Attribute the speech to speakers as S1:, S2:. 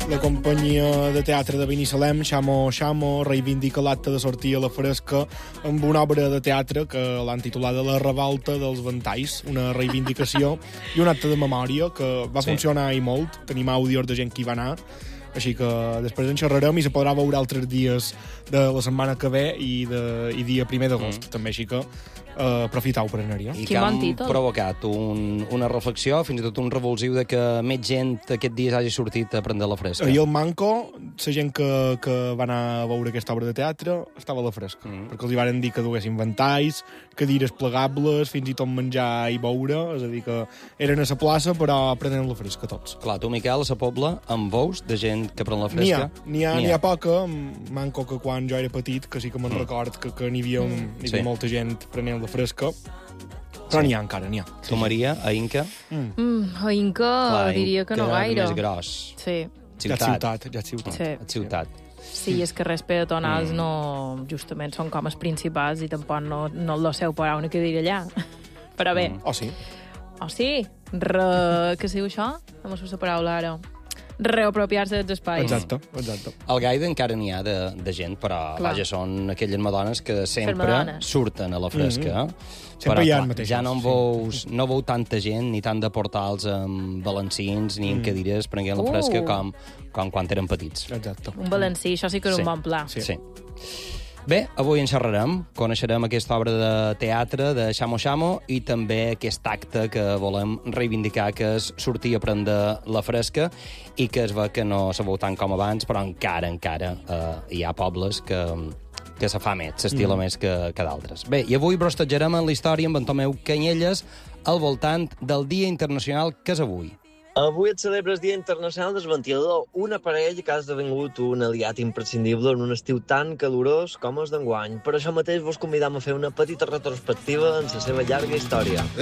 S1: La companyia de teatre de Binissalem, Xamo Xamo, reivindica l'acte de sortir a la fresca amb una obra de teatre que l'han titulada La revolta dels ventalls, una reivindicació i un acte de memòria que va funcionar i molt. Tenim àudios de gent que hi va anar, així que després en xerrarem i se podrà veure altres dies de la setmana que ve i dia 1 d'agost, també, així que aprofitau per anar-hi.
S2: I que han provocat una reflexió, fins i tot un revulsiu de que més gent aquest dia hagi sortit a prendre la fresca.
S1: I el manco, la gent que va anar a veure aquesta obra de teatre, estava a la fresca, perquè els hi varen dir que duguessin ventalls, cadires plegables, fins i tot menjar i beure, és a dir, que eren a la plaça, però prenent la fresca tots.
S2: Clar, tu, Miquel, a la Pobla, amb veus de gent que pren la fresca?
S1: N'hi ha poca, manco que quan jo era petit, que sí que me'n record que n'hi havia molta gent prenent la fresca, però n'hi ha encara, n'hi ha.
S2: Tu, Maria, a Inca?
S3: A Inca diria que no gaire.
S2: Més gros.
S3: Sí.
S2: Ciutat.
S3: Sí, és que res peatonals no, justament són com els principals i tampoc no el seu parar una cadira allà. Però bé.
S1: O sí.
S3: Què se diu això? No m'ho la paraula ara. Reapropiar-se dels espais.
S1: Exacte.
S2: Al Gaida encara n'hi ha de gent, però vaja, són aquelles madones que sempre surten a la fresca.
S1: Sempre hi ha el mateix.
S2: Ja no veu tanta gent, ni tant de portals amb balancins, ni en cadires prenent la fresca com quan eren petits.
S1: Exacte.
S3: Un balancí, això sí que era un bon pla.
S2: Sí. Bé, avui en xerrarem, coneixerem aquesta obra de teatre de Xamo Xamo i també aquest acte que volem reivindicar, que és sortir a prendre la fresca i que es ve que no se veu tant com abans, però encara hi ha pobles que se fa més, s'estila més que d'altres. Bé, i avui brostatgerem en la història amb en Tomeu Canyelles al voltant del Dia Internacional que és avui.
S4: Avui et celebra el Dia Internacional del Ventilador, una parella que ha esdevingut un aliat imprescindible en un estiu tan calorós com el d'enguany. Per això mateix vos convidam a fer una petita retrospectiva en la seva llarga història.